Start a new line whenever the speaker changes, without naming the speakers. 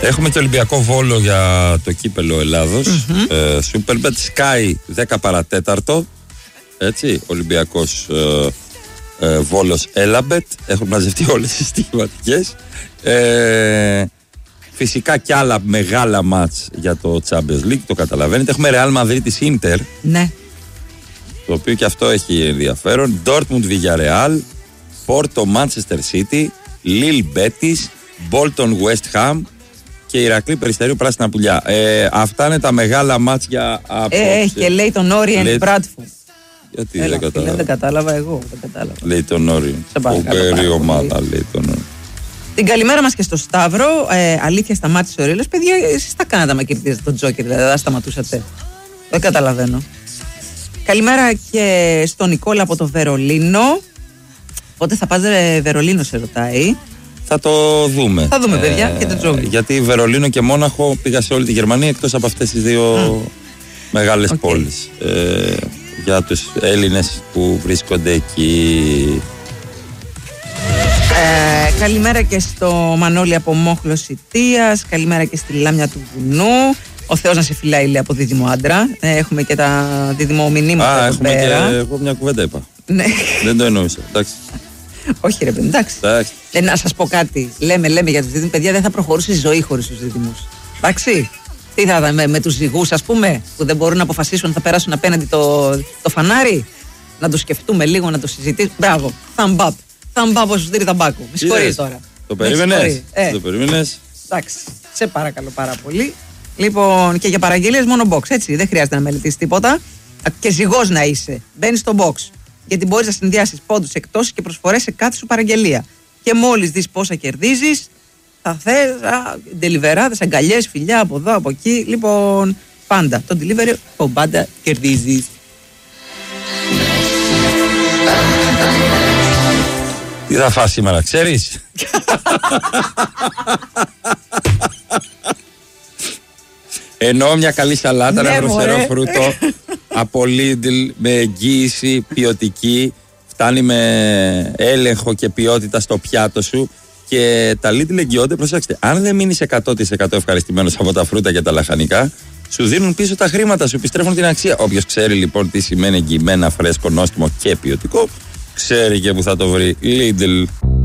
Έχουμε και Ολυμπιακό Βόλο για το κύπελο Ελλάδος. Superbet Sky 10 παρατέταρτο. Έτσι, Ολυμπιακός Βόλος Έλαμπετ. Έχουν μαζευτεί όλες οι στοιχηματικές. Φυσικά κι άλλα μεγάλα μάτς για το Champions League, το καταλαβαίνετε. Έχουμε Real Madrid της Inter.
Ναι.
Το οποίο και αυτό έχει ενδιαφέρον. Dortmund Villarreal, Porto Manchester City, Lille Betis, Bolton West Ham και Ηρακλή Περιστερίου Πράσινα Πουλιά. Αυτά είναι τα μεγάλα μάτς για απόψε.
Έχει και λέει τον Orient Bradford.
Γιατί δεν κατάλαβα.
Δεν κατάλαβα εγώ. Δεν κατάλαβα.
Λέει τον Orient. Φοβερή ομάδα λέει τον Orient.
Την καλημέρα μας και στο Σταύρο. Αλήθεια, σταμάτησε ο Ρήλος. Παιδιά, εσείς τα κάνατε άμα κερδίζετε τον Τζόκερ, δηλαδή δεν σταματούσατε. Δεν καταλαβαίνω. Καλημέρα και στον Νικόλα από το Βερολίνο. Πότε θα πας Βερολίνο, σε ρωτάει.
Θα το δούμε.
Θα δούμε, παιδιά, και το Τζόκερ.
Γιατί Βερολίνο και Μόναχο πήγα σε όλη τη Γερμανία εκτός από αυτές τις δύο μεγάλες πόλεις. Για τους Έλληνες που βρίσκονται εκεί.
Καλημέρα και στο Μανώλη από Μόχλο Σιτίας. Καλημέρα και στη Λάμια του Βουνού. Ο Θεός να σε φυλάει, λέει, από δίδυμο άντρα. Έχουμε και τα δίδυμο μηνύματα.
Έχουμε και εγώ μια κουβέντα είπα.
Ναι.
Δεν το εννοούσα. Εντάξει.
Όχι, ρε παιδί, εντάξει. Να σας πω κάτι. Λέμε για τους δίδυμους. Παιδιά, δεν θα προχωρούσε η ζωή χωρίς τους δίδυμους. Εντάξει. Τι θα ήταν με τους ζυγούς, ας πούμε, που δεν μπορούν να αποφασίσουν αν θα περάσουν απέναντι το φανάρι. Να το σκεφτούμε λίγο, να το συζητήσουμε. Μπράβο. Thumb up. Thumb up ως σωτήρι ταμπάκου. Με συγχωρείς τώρα.
Το περίμενες. Το περίμενες.
Εντάξει. Σε παρακαλώ πάρα πολύ. Λοιπόν, και για παραγγελίες μόνο box, έτσι. Δεν χρειάζεται να μελετήσεις τίποτα. Και ζυγός να είσαι. Μπαίνεις στο box. Γιατί μπορείς να συνδυάσεις πόντους, εκτόσεις και προσφορές σε κάθε σου παραγγελία. Και μόλις δεις πόσα κερδίζεις, θα θες ντελιβεράδες, αγκαλιές, φιλιά από εδώ, από εκεί. Λοιπόν, πάντα το delivery, πάντα κερδίζεις.
Τι θα φας σήμερα, ξέρεις? Εννοώ μια καλή σαλάτα, ένα δροσερό φρούτο από Lidl με εγγύηση ποιοτική. Φτάνει με έλεγχο και ποιότητα στο πιάτο σου. Και τα Lidl εγγυώνται, προσέξτε, αν δεν μείνεις 100% ευχαριστημένος από τα φρούτα και τα λαχανικά, σου δίνουν πίσω τα χρήματα, σου επιστρέφουν την αξία. Όποιος ξέρει λοιπόν τι σημαίνει εγγυημένα, φρέσκο, νόστιμο και ποιοτικό, ξέρει και που θα το βρει. Lidl.